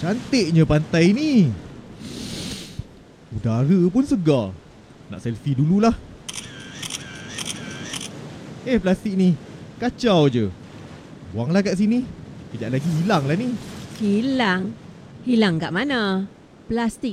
Cantiknya pantai ni. Udara pun segar. Nak selfie dululah. Plastik ni kacau je. Buanglah kat sini. Kejap lagi hilang lah ni. Hilang? Hilang kat mana? Plastik